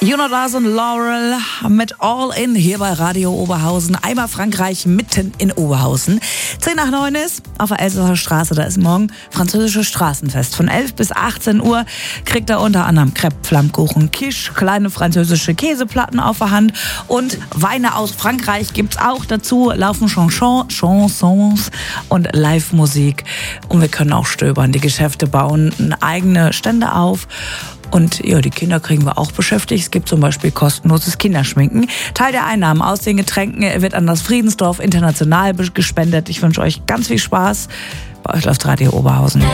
Jonathan Laurel mit All In hier bei Radio Oberhausen. Einmal Frankreich mitten in Oberhausen. 10:09 ist auf der Elsässer Straße. Da ist morgen französisches Straßenfest. Von 11 bis 18 Uhr kriegt er unter anderem Crepe, Flammkuchen, Quiche, kleine französische Käseplatten auf der Hand und Weine aus Frankreich gibt's auch dazu. Laufen Chansons und Live-Musik. Und wir können auch stöbern. Die Geschäfte bauen eigene Stände auf. Und ja, die Kinder kriegen wir auch beschäftigt. Es gibt zum Beispiel kostenloses Kinderschminken. Teil der Einnahmen aus den Getränken wird an das Friedensdorf International gespendet. Ich wünsche euch ganz viel Spaß. Bei euch läuft Radio Oberhausen.